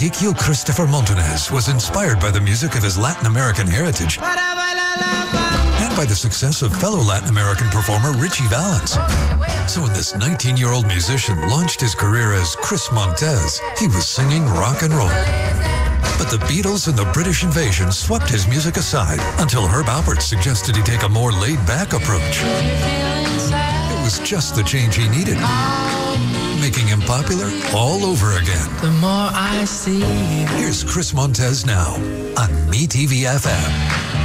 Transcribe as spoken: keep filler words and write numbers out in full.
Ezequiel Christopher Montanez was inspired by the music of his Latin American heritage and by the success of fellow Latin American performer Richie Valens. So when this nineteen-year-old musician launched his career as Chris Montez, he was singing rock and roll. But the Beatles and the British invasion swept his music aside until Herb Alpert suggested he take a more laid-back approach. It was just the change he needed, making him popular all over again. The more I see. Here's Chris Montez now on MeTV F M.